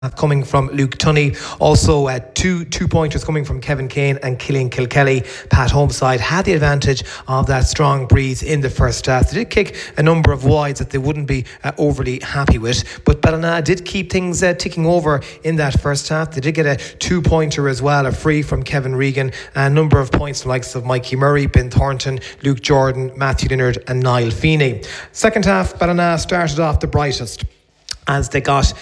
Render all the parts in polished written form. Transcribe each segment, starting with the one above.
coming from Luke Tunney. Also, two-pointers coming from Kevin Kane and Killian Kilkelly. Pat Homeside had the advantage of that strong breeze in the first half. They did kick a number of wides that they wouldn't be overly happy with, but Ballina did keep things ticking over in that first half. They did get a two-pointer as well, a free from Kevin Regan, a number of points from the likes of Mikey Murray, Ben Thornton, Luke Jordan, Matthew Leonard and Niall Feeney. Second half, Ballina started off the brightest, as they got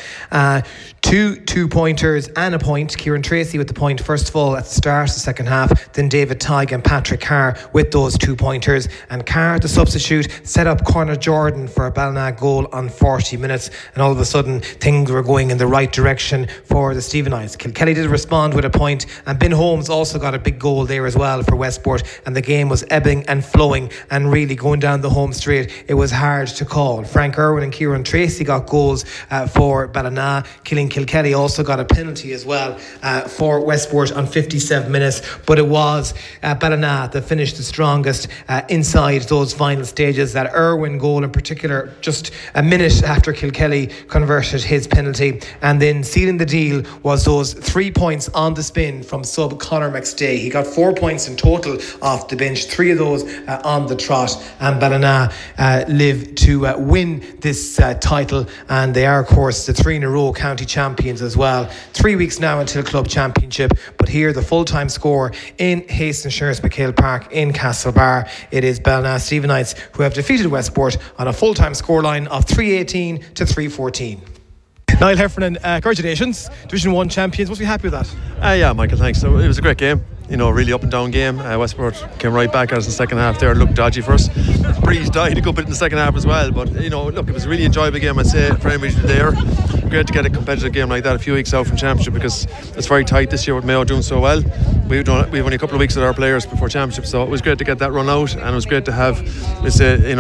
two-pointers and a point. Kieran Tracy with the point first of all at the start of the second half, then David Tighe and Patrick Carr with those 2 pointers, and Carr, the substitute, set up Conor Jordan for a Ballina goal on 40 minutes, and all of a sudden things were going in the right direction for the Stephenites. Kilkelly did respond with a point, and Ben Holmes also got a big goal there as well for Westport, and the game was ebbing and flowing and really going down the home straight. It was hard to call. Frank Irwin and Kieran Tracy got goals for Ballina. Killian Kilkelly also got a penalty as well for Westport on 57 minutes, but it was Ballina that finished the strongest inside those final stages. That Irwin goal in particular, just a minute after Kilkelly converted his penalty, and then sealing the deal was those 3 points on the spin from sub Conor McStay. He got 4 points in total off the bench, 3 of those on the trot, and Ballina live to win this title, and they are of course the 3 in a row county champions as well. 3 weeks now until club championship, but here the full-time score in Hastings McHale Park in Castlebar. It is Ballina Stephenites who have defeated Westport on a full-time scoreline of 318 to 314. Niall Heffernan, congratulations, Division 1 champions. Must be happy with that. Yeah, Michael, thanks. So it was a great game. Really up and down game. Westport came right back at us in the second half there. Looked dodgy for us. Breeze died a good bit in the second half as well. But, look, it was a really enjoyable game, I'd say, for anybody there. Great to get a competitive game like that a few weeks out from Championship, because it's very tight this year with Mayo doing so well. We've only a couple of weeks with our players before Championship, so it was great to get that run out, and it was great to have, the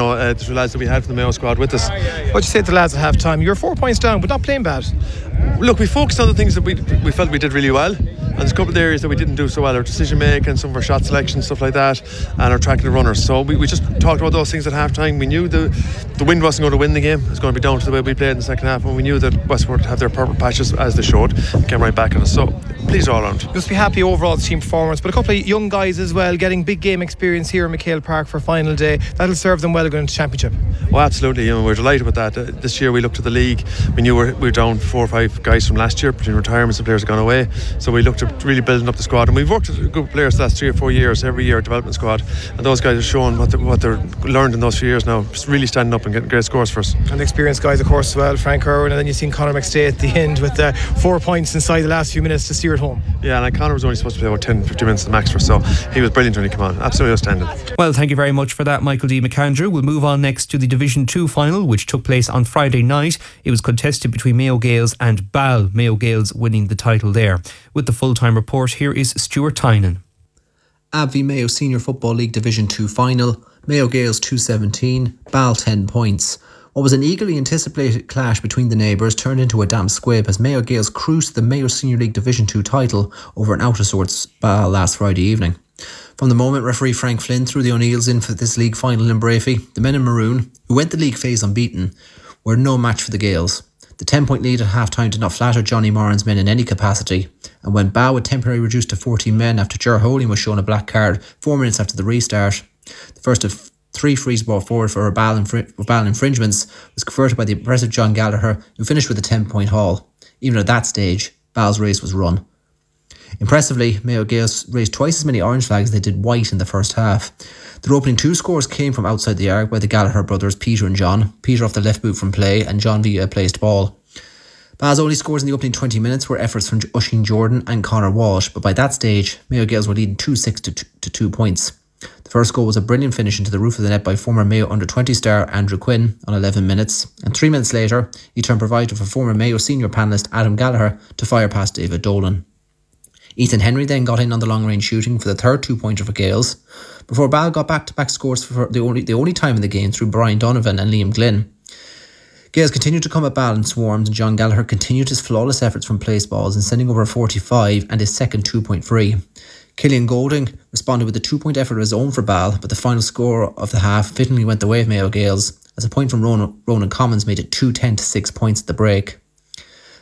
2 lads that we had from the Mayo squad with us. What'd you say to the lads at half time? You were 4 points down, but not playing bad. Look, we focused on the things that we felt we did really well, and there's a couple of areas that we didn't do so well: our decision making, some of our shot selection, stuff like that, and our tracking the runners. So we just talked about those things at half time. We knew the wind wasn't going to win the game. It was going to be down to the way we played in the second half, and we knew that Westport had their purple patches as they showed, came right back on us. So pleased all around. You must be happy overall with the team performance, but a couple of young guys as well getting big game experience here in McHale Park for final day. That'll serve them well going into Championship. Oh, absolutely. We're delighted with that. This year we looked at the league. We knew we were down 4 or 5 guys from last year between retirements and players have gone away, so we looked at really building up the squad, and we've worked with good players the last 3 or 4 years, every year, development squad, and those guys are showing what they've learned in those few years now, just really standing up and getting great scores for us. And the experienced guys of course as well, Frank Irwin, and then you've seen Conor McStay at the end with 4 points inside the last few minutes to steer it home. Yeah, and Conor was only supposed to play about 10-15 minutes the max for us, so he was brilliant when he came on, absolutely outstanding. Well, thank you very much for that, Michael D. McAndrew. We'll move on next to the Division 2 final, which took place on Friday night. It was contested between Mayo Gaels and Ball, Mayo Gaels winning the title there. With the full-time report, here is Stuart Tynan. Abvie Mayo Senior Football League Division 2 final, Mayo Gaels 217, Ball 10 points. What was an eagerly anticipated clash between the neighbours turned into a damp squib as Mayo Gaels cruised the Mayo Senior League Division 2 title over an out-of-sorts Ball last Friday evening. From the moment referee Frank Flynn threw the O'Neills in for this league final in Brafey, the men in maroon, who went the league phase unbeaten, were no match for the Gaels. The 10-point lead at half-time did not flatter Johnny Moran's men in any capacity, and when Bow were temporarily reduced to 14 men after Ger Holing was shown a black card 4 minutes after the restart, the first of 3 frees brought forward for Ball infringements was converted by the impressive John Gallagher, who finished with a 10-point haul. Even at that stage, Ball's race was run. Impressively, Mayo Gaels raised twice as many orange flags as they did white in the first half. Their opening 2 scores came from outside the arc by the Gallagher brothers, Peter and John. Peter off the left boot from play, and John via a placed ball. Ball's only scores in the opening 20 minutes were efforts from Oisin Jordan and Conor Walsh, but by that stage, Mayo Gaels were leading 2-6 to 2 points. The first goal was a brilliant finish into the roof of the net by former Mayo under-20 star Andrew Quinn on 11 minutes, and 3 minutes later, he turned provider for former Mayo senior panellist Adam Gallagher to fire past David Dolan. Ethan Henry then got in on the long-range shooting for the third 2-pointer for Gaels, before Ball got back-to-back scores for the only time in the game through Brian Donovan and Liam Glynn. Gaels continued to come at Ball in swarms, and John Gallagher continued his flawless efforts from place balls in sending over a 45 and his second 2-point free. Killian Golding responded with a 2-point effort of his own for Ball, but the final score of the half fittingly went the way of Mayo Gaels, as a point from Ronan Commons made it 2-10 to 6 points at the break.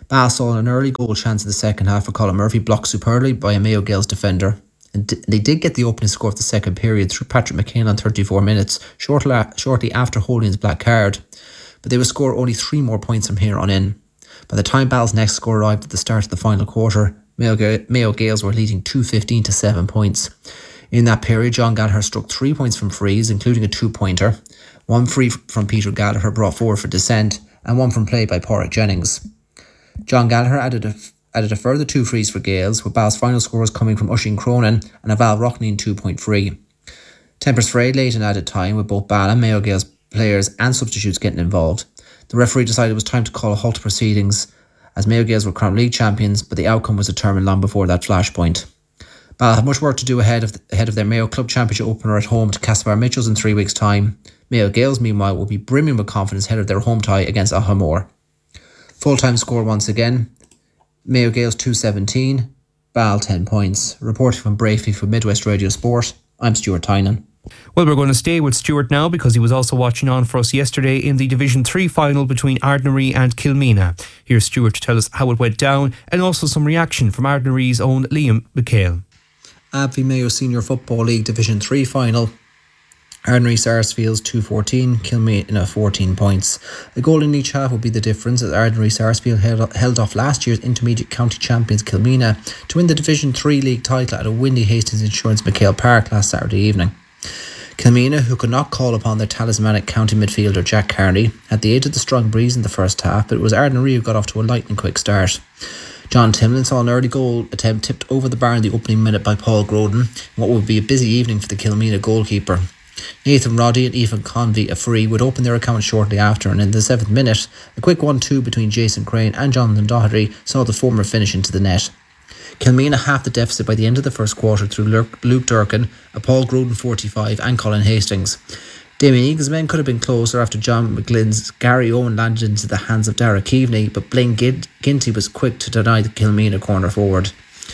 Ball saw an early goal chance in the second half for Colin Murphy, blocked superbly by a Mayo Gaels defender. And they did get the opening score of the second period through Patrick McCain on 34 minutes, shortly after holding his black card. But they would score only 3 more points from here on in. By the time Ball's next score arrived at the start of the final quarter, Mayo Gaels were leading 2-15 to 7 points. In that period, John Gallagher struck 3 points from frees, including a 2-pointer. 1 free from Peter Gallagher brought forward for dissent, and 1 from play by Porrick Jennings. John Gallagher added a further 2 frees for Gales, with Ball's final scores coming from Oisin Cronin and a Val Rockney 2-point free. Tempers frayed late in added time, with both Ball and Mayo Gaels players and substitutes getting involved. The referee decided it was time to call a halt to proceedings, as Mayo Gaels were crowned league champions, but the outcome was determined long before that flashpoint. Ball have much work to do ahead of their Mayo Club Championship opener at home to Castlebar Mitchells in 3 weeks' time. Mayo Gaels, meanwhile, will be brimming with confidence ahead of their home tie against Ahamore. Full-time score once again, Mayo Gaels 2-17, Ball 10 points. Reporting from Brafey for Midwest Radio Sport, I'm Stuart Tynan. Well, we're going to stay with Stuart now because he was also watching on for us yesterday in the Division 3 final between Ardnaree and Kilmena. Here's Stuart to tell us how it went down and also some reaction from Ardnaree's own Liam McHale. Abbey Mayo Senior Football League Division 3 final. Ardnaree Sarsfields 2-14, Kilmena 14 points. A goal in each half would be the difference, as Ardnaree Sarsfield held off last year's intermediate county champions Kilmena to win the Division 3 league title at a windy Hastings Insurance McHale Park last Saturday evening. Kilmena, who could not call upon their talismanic county midfielder Jack Carney, had the aid of the strong breeze in the first half, but it was Ardnaree who got off to a lightning quick start. John Timlin saw an early goal attempt tipped over the bar in the opening minute by Paul Groden, in what would be a busy evening for the Kilmena goalkeeper. Nathan Roddy and Ethan Convey, a free, would open their account shortly after, and in the 7th minute, a quick 1-2 between Jason Crane and Jonathan Doherty saw the former finish into the net. Kilmena halved the deficit by the end of the first quarter through Luke Durkin, a Paul Groden 45 and Colin Hastings. Damien Egan's men could have been closer after John McGlynn's Gary Owen landed into the hands of Dara Keaveney, but Blaine Ginty was quick to deny the Kilmena corner forward.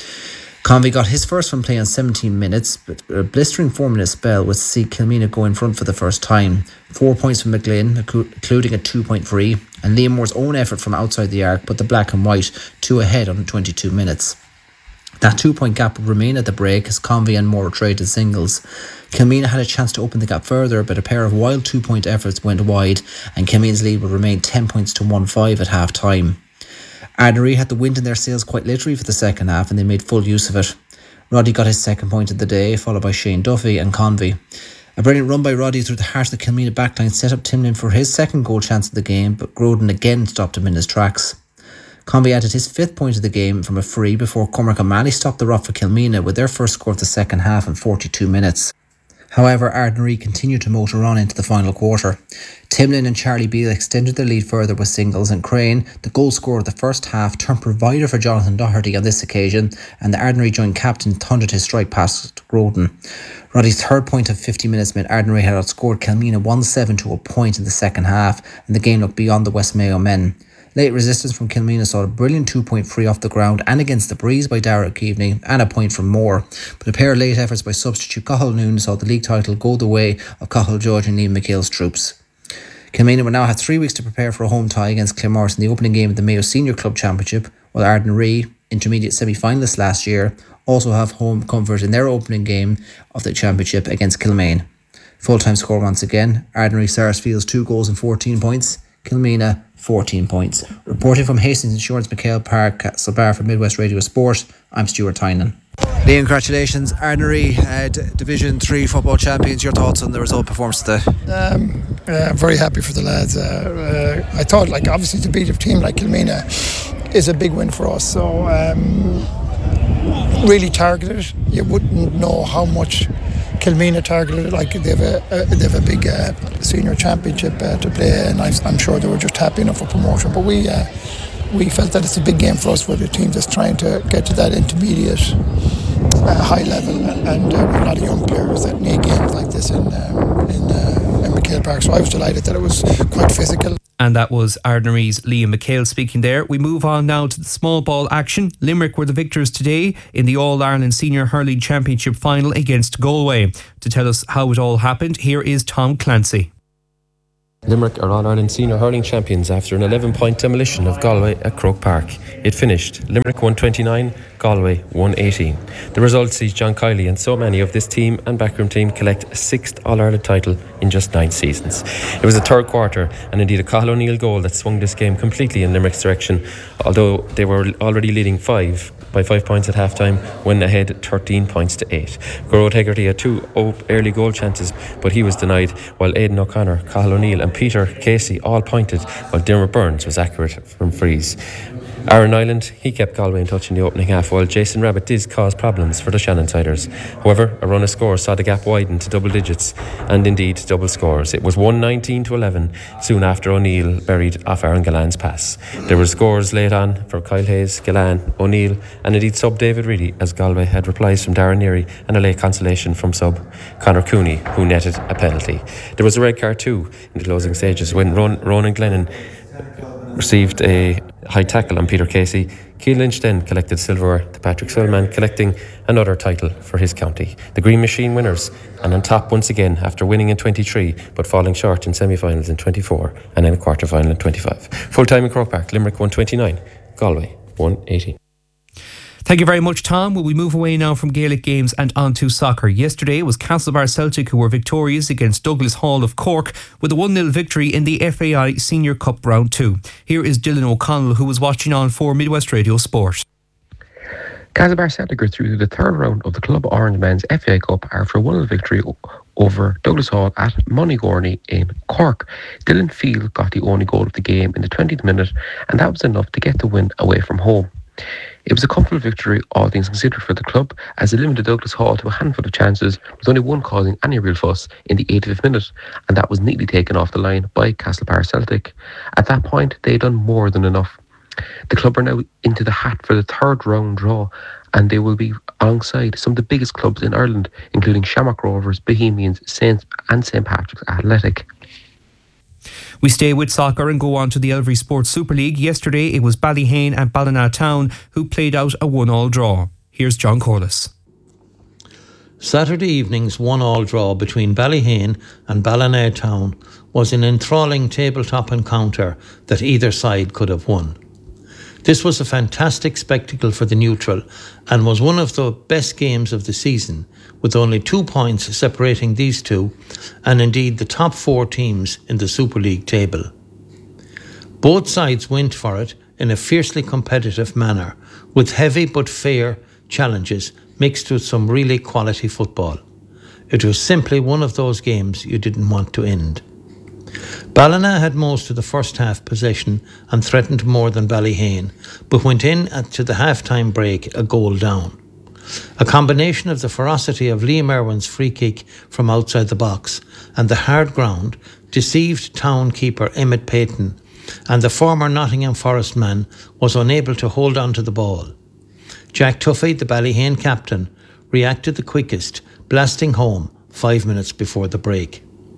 Convey got his first from play on 17 minutes, but a blistering 4-minute spell would see Kilmena go in front for the first time. 4 points from McGlynn, including a 2-point free, and Liam Moore's own effort from outside the arc put the black and white 2 ahead on 22 minutes. That 2-point gap would remain at the break as Convey and Moore traded singles. Kilmena had a chance to open the gap further, but a pair of wild 2-point efforts went wide, and Kilmena's lead would remain 10 points to 1-5 at half time. Ardnaree had the wind in their sails quite literally for the second half, and they made full use of it. Roddy got his second point of the day, followed by Shane Duffy and Convey. A brilliant run by Roddy through the heart of the Kilmena backline set up Timlin for his second goal chance of the game, but Groden again stopped him in his tracks. Convey added his 5th point of the game from a free before Cormac O'Malley stopped the rock for Kilmena with their first score of the second half in 42 minutes. However, Ardnaree continued to motor on into the final quarter. Timlin and Charlie Beale extended their lead further with singles, and Crane, the goal scorer of the first half, turned provider for Jonathan Doherty on this occasion, and the Ardnaree joint captain thundered his strike past Groden. Roddy's third point of 50 minutes meant Ardnaree had outscored Kilmena 1-7 to a point in the second half, and the game looked beyond the West Mayo men. Late resistance from Kilmena saw a brilliant 2-point free off the ground and against the breeze by Dara Keaveney and a point from Moore, but a pair of late efforts by substitute Cathal Noon saw the league title go the way of Cathal George and Liam McHale's troops. Kilmena will now have 3 weeks to prepare for a home tie against Claremorris in the opening game of the Mayo Senior Club Championship, while Ardnaree, intermediate semi-finalists last year, also have home comfort in their opening game of the championship against Kilmaine. Full-time score once again, Ardnaree Sarsfields 2 goals and 14 points, Kilmena 14 points. Reporting from Hastings Insurance McHale Park, Castlebar for Midwest Radio Sport, I'm Stuart Tynan. Liam, congratulations. Ardnaree, Division 3 football champions. Your thoughts on the result performance today? I'm very happy for the lads. I thought, obviously to beat a team like Kilmena is a big win for us. So really targeted. You wouldn't know how much Kilmena targeted. They have a big senior championship to play, and I'm sure they were just happy enough for promotion. But we felt that it's a big game for us for the team that's trying to get to that intermediate high level, and we have a lot of young players that need games like this in McHale Park. So I was delighted that it was quite physical. And that was Ardnaree's Liam McHale speaking there. We move on now to the small ball action. Limerick were the victors today in the All-Ireland Senior Hurling Championship final against Galway. To tell us how it all happened, here is Tom Clancy. Limerick are All-Ireland Senior Hurling champions after an 11-point demolition of Galway at Croke Park. It finished Limerick 129, Galway 118. The result sees John Kiley and so many of this team and backroom team collect a 6th All-Ireland title in just 9 seasons. It was the third quarter and indeed a Cathal O'Neill goal that swung this game completely in Limerick's direction, although they were already leading by 5 points at half-time, when ahead 13 points to 8. Gerard Hegarty had 2 early goal chances, but he was denied, while Aidan O'Connor, Cathal O'Neill and Peter Casey all pointed, while Dermot Burns was accurate from frees. Aaron Ireland, he kept Galway in touch in the opening half, while Jason Rabbit did cause problems for the Shannonsiders. However, a run of scores saw the gap widen to double digits, and indeed double scores. It was 119 to 11 soon after O'Neill buried off Aaron Gallan's pass. There were scores late on for Kyle Hayes, Gallan, O'Neill, and indeed sub David Reedy, as Galway had replies from Darren Neary and a late consolation from sub Conor Cooney, who netted a penalty. There was a red card too in the closing stages when Ronan Glennon received a high tackle on Peter Casey. Keane Lynch then collected silver to Patrick Sullivan, collecting another title for his county. The Green Machine winners, and on top once again after winning in 23 but falling short in semi-finals in 24 and then a quarter-final in 25. Full-time in Croke Park, Limerick 129, Galway 118. Thank you very much, Tom. Will we move away now from Gaelic games and on to soccer? Yesterday it was Castlebar Celtic who were victorious against Douglas Hall of Cork with a 1-0 victory in the FAI Senior Cup Round 2. Here is Dylan O'Connell, who was watching on for Midwest Radio Sport. Castlebar Celtic are through to the third round of the Club Orange Men's FAI Cup after a 1-0 victory over Douglas Hall at Moneygorney in Cork. Dylan Field got the only goal of the game in the 20th minute, and that was enough to get the win away from home. It was a comfortable victory, all things considered, for the club, as it limited Douglas Hall to a handful of chances, with only one causing any real fuss in the 85th minute, and that was neatly taken off the line by Castlebar Celtic. At that point, they had done more than enough. The club are now into the hat for the third round draw, and they will be alongside some of the biggest clubs in Ireland, including Shamrock Rovers, Bohemians, Saints and St Patrick's Athletic. We stay with soccer and go on to the Elvery Sports Super League. Yesterday it was Ballyhane and Ballina Town who played out a 1-1 draw. Here's John Corliss. Saturday evening's 1-1 draw between Ballyhane and Ballina Town was an enthralling tabletop encounter that either side could have won. This was a fantastic spectacle for the neutral and was one of the best games of the season, with only 2 points separating these two and indeed the top 4 teams in the Super League table. Both sides went for it in a fiercely competitive manner, with heavy but fair challenges mixed with some really quality football. It was simply one of those games you didn't want to end. Ballina had most of the first half possession and threatened more than Ballyhane, but went in to the half-time break a goal down. A combination of the ferocity of Liam Irwin's free kick from outside the box and the hard ground deceived town keeper Emmett Payton, and the former Nottingham Forest man was unable to hold on to the ball. Jack Tuffy, the Ballyhane captain, reacted the quickest, blasting home 5 minutes before the break.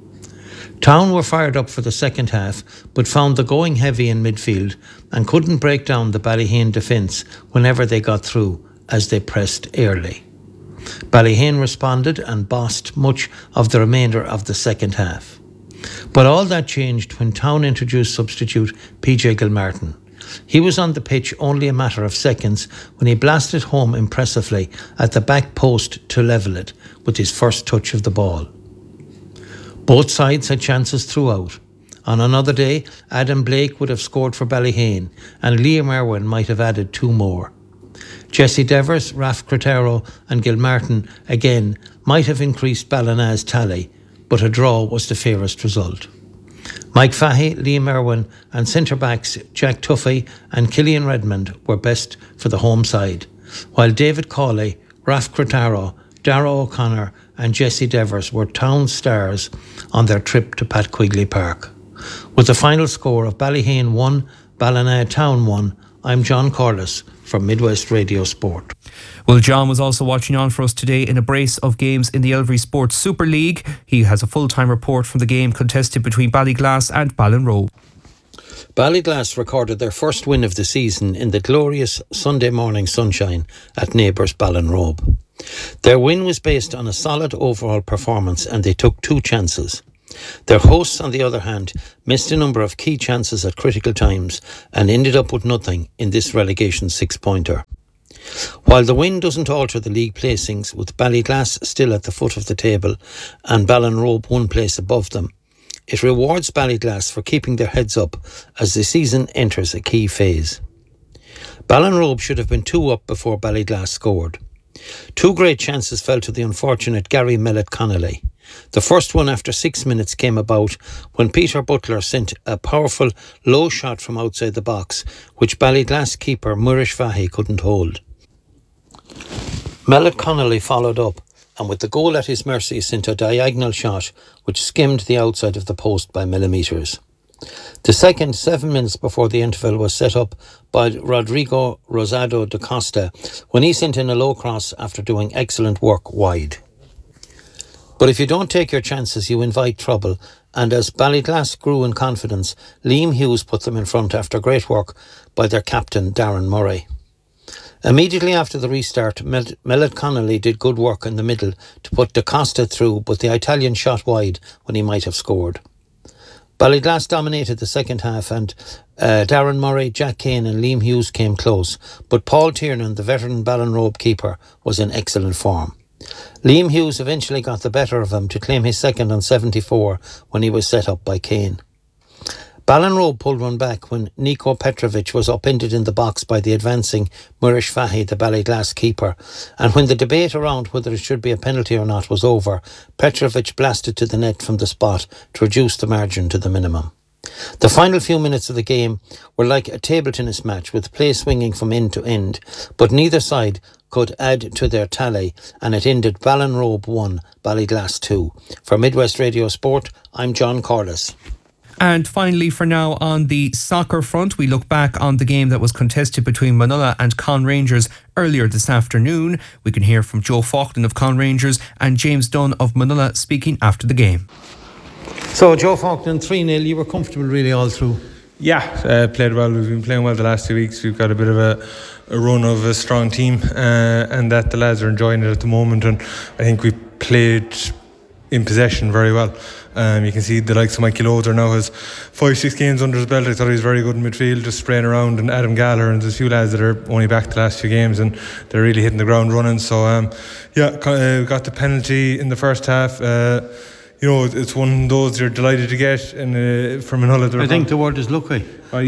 Town were fired up for the second half, but found the going heavy in midfield and couldn't break down the Ballyhane defence whenever they got through, as they pressed early. Ballyhane responded and bossed much of the remainder of the second half. But all that changed when Town introduced substitute PJ Gilmartin. He was on the pitch only a matter of seconds when he blasted home impressively at the back post to level it with his first touch of the ball. Both sides had chances throughout. On another day, Adam Blake would have scored for Ballyhane and Liam Irwin might have added 2 more. Jesse Devers, Raf Cretaro and Gilmartin again might have increased Ballina's tally, but a draw was the fairest result. Mike Fahey, Liam Irwin and centre-backs Jack Tuffy and Killian Redmond were best for the home side, while David Cawley, Raf Cretaro, Darragh O'Connor and Jesse Devers were Town stars on their trip to Pat Quigley Park. With the final score of Ballyhane 1, Ballina Town 1, I'm John Corliss from Midwest Radio Sport. Well, John was also watching on for us today in a brace of games in the Elvery Sports Super League. He has a full-time report from the game contested between Ballyglass and Ballinrobe. Ballyglass recorded their first win of the season in the glorious Sunday morning sunshine at neighbours Ballinrobe. Their win was based on a solid overall performance and they took 2 chances. Their hosts, on the other hand, missed a number of key chances at critical times and ended up with nothing in this relegation 6-pointer. While the win doesn't alter the league placings, with Ballyglass still at the foot of the table and Ballinrobe 1 place above them, it rewards Ballyglass for keeping their heads up as the season enters a key phase. Ballinrobe should have been 2 up before Ballyglass scored. 2 great chances fell to the unfortunate Gary Mellett-Connolly. The first one after 6 minutes came about when Peter Butler sent a powerful low shot from outside the box, which Ballyglass keeper Murish Vahi couldn't hold. Mellett-Connolly followed up, and with the goal at his mercy sent a diagonal shot which skimmed the outside of the post by millimetres. The second, 7 minutes before the interval, was set up by Rodrigo Rosado da Costa when he sent in a low cross after doing excellent work wide. But if you don't take your chances, you invite trouble, and as Ballyglass grew in confidence, Liam Hughes put them in front after great work by their captain Darren Murray. Immediately after the restart, Mellett-Connolly did good work in the middle to put Da Costa through, but the Italian shot wide when he might have scored. Ballyglass dominated the second half, and Darren Murray, Jack Kane and Liam Hughes came close, but Paul Tiernan, the veteran Ballinrobe keeper, was in excellent form. Liam Hughes eventually got the better of him to claim his second on 74 when he was set up by Kane. Ballinrobe pulled one back when Niko Petrovic was upended in the box by the advancing Murish Vahi, the Ballyglass keeper, and when the debate around whether it should be a penalty or not was over, Petrovic blasted to the net from the spot to reduce the margin to the minimum. The final few minutes of the game were like a table tennis match with play swinging from end to end, but neither side could add to their tally, and it ended Ballinrobe 1, Ballyglass 2. For Midwest Radio Sport, I'm John Corliss. And finally, for now, on the soccer front, we look back on the game that was contested between Manula and Con Rangers earlier this afternoon. We can hear from Joe Faulkner of Con Rangers and James Dunn of Manula speaking after the game. So, Joe Faulkner, 3-0, you were comfortable really all through? Yeah, played well. We've been playing well the last 2 weeks. We've got a bit of a run of a strong team, and that the lads are enjoying it at the moment, and I think we played in possession very well. You can see the likes of Mikey Loader now has 5-6 games under his belt. I thought he was very good in midfield, just spraying around, and Adam Gallagher and there's a few lads that are only back the last few games and they're really hitting the ground running. So got the penalty in the first half. It's one of those you're delighted to get, and from another. I think the word is lucky.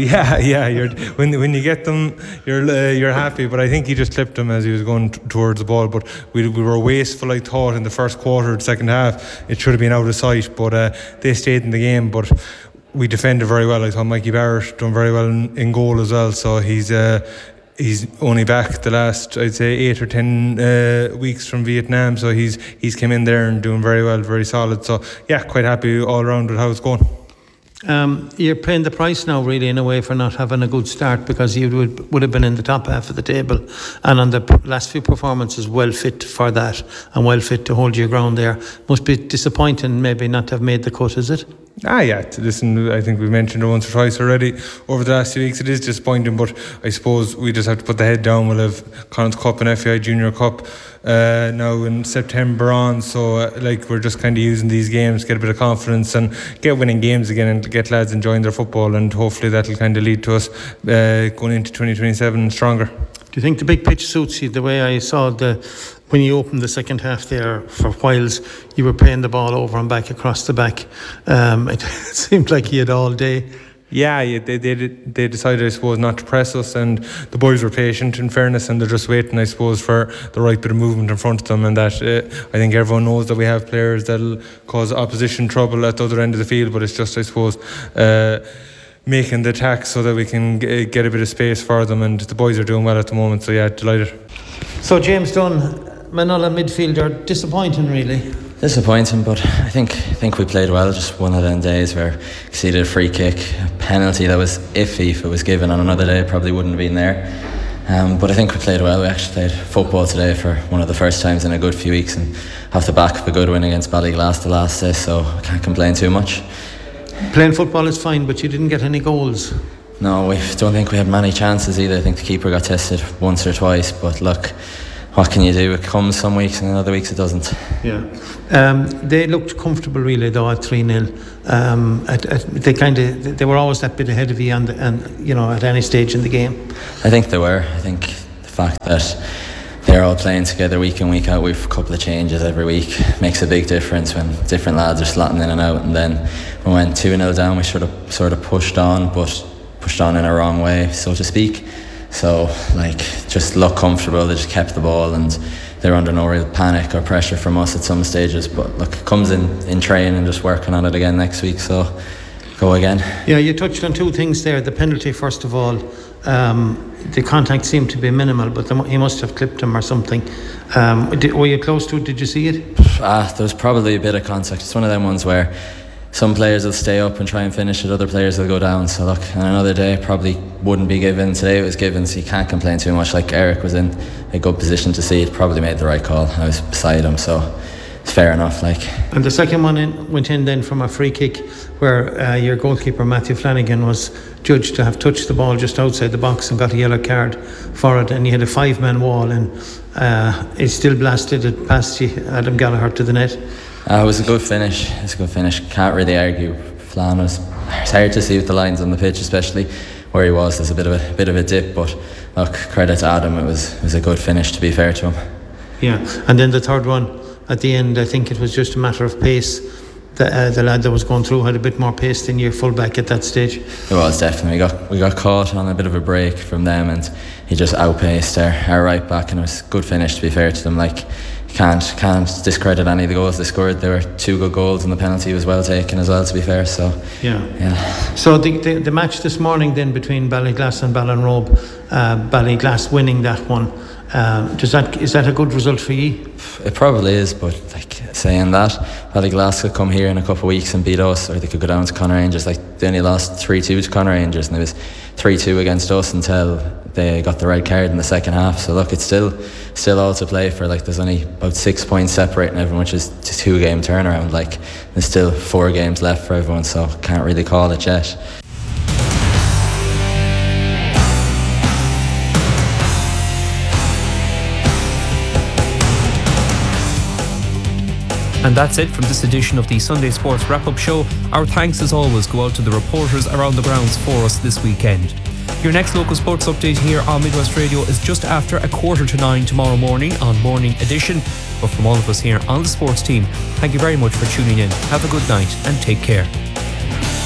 When you get them, you're happy. But I think he just clipped him as he was going towards the ball. But we were wasteful, I thought, in the first quarter, the second half. It should have been out of sight, but they stayed in the game. But we defended very well. I thought Mikey Barrett done very well in goal as well. So he's only back the last, I'd say, 8 or 10 weeks from Vietnam, so he's come in there and doing very well, very solid. So yeah, quite happy all around with how it's going. You're paying the price now, really, in a way, for not having a good start, because you would have been in the top half of the table, and on the last few performances, well fit for that and well fit to hold your ground there. Must be disappointing, maybe, not to have made the cut, is it? Listen, I think we mentioned it once or twice already over the last 2 weeks. It is disappointing, but I suppose we just have to put the head down. We'll have Connacht's Cup and FAI Junior Cup now in September on, so we're just kind of using these games to get a bit of confidence and get winning games again and get lads enjoying their football, and hopefully that'll kind of lead to us going into 2027 stronger. Do you think the big pitch suits you? The way I saw when you opened the second half there, for whiles you were playing the ball over and back across the back. It seemed like you had all day. Yeah, they decided, I suppose, not to press us, and the boys were patient, in fairness, and they're just waiting, I suppose, for the right bit of movement in front of them, and that I think everyone knows that we have players that'll cause opposition trouble at the other end of the field, but it's just, I suppose, making the attack so that we can get a bit of space for them, and the boys are doing well at the moment, so yeah, delighted. So James Dunn, Manula midfielder, disappointing really? Disappointing, but I think we played well. Just one of them days where exceeded a free kick, a penalty that was iffy. If it was given on another day, it probably wouldn't have been there. But I think we played well. We actually played football today for one of the first times in a good few weeks, and have the back of a good win against Ballyglass the last day, so I can't complain too much. Playing football is fine, but you didn't get any goals. No, I don't think we had many chances either. I think the keeper got tested once or twice, but look, what can you do? It comes some weeks and other weeks it doesn't. Yeah. They looked comfortable really though at 3-0. They were always that bit ahead of you and at any stage in the game. I think they were. I think the fact that they're all playing together week in, week out, we've a couple of changes every week, makes a big difference when different lads are slotting in and out. And then when we went 2-0 down, we should have sort of pushed on, but pushed on in a wrong way, so to speak. So just look comfortable. They just kept the ball and they're under no real panic or pressure from us at some stages. But look, it comes in training and just working on it again next week, so go again. Yeah, you touched on two things there. The penalty, first of all, the contact seemed to be minimal, but he must have clipped him or something. Were you close to it? Did you see it? There was probably a bit of contact. It's one of them ones where some players will stay up and try and finish it, other players will go down. So look, on another day probably wouldn't be given. Today it was given, so you can't complain too much. Like, Eric was in a good position to see it, probably made the right call. I was beside him, so it's fair enough. And the second one went in then from a free kick where your goalkeeper Matthew Flanagan was judged to have touched the ball just outside the box and got a yellow card for it, and he had a 5-man wall and it still blasted it past Adam Gallagher to the net. It was a good finish. Can't really argue. Flan it's hard to see with the lines on the pitch, especially where he was. There's a bit of a dip, but look, credit to Adam. It was a good finish, to be fair to him. Yeah, and then the third one at the end, I think it was just a matter of pace. The lad that was going through had a bit more pace than your fullback at that stage. It was definitely. We got caught on a bit of a break from them, and he just outpaced our right back, and it was a good finish, to be fair to them. Can't discredit any of the goals they scored. There were 2 good goals and the penalty was well taken as well, to be fair. So yeah. So the match this morning then between Ballyglass and Ballinrobe, Ballyglass winning that one, is that a good result for you? It probably is, but saying that, Ballyglass could come here in a couple of weeks and beat us, or they could go down to Conor Rangers. They only lost 3-2 to Conor Rangers, and it was 3-2 against us until they got the red card in the second half. So look, it's still all to play for. There's only about 6 points separating everyone, which is a 2-game turnaround. There's still 4 games left for everyone, so can't really call it yet. And that's it from this edition of the Sunday Sports Wrap-Up Show. Our thanks as always go out to the reporters around the grounds for us this weekend. Your next local sports update here on Midwest Radio is just after 9:15 tomorrow morning on Morning Edition. But from all of us here on the sports team, thank you very much for tuning in. Have a good night and take care.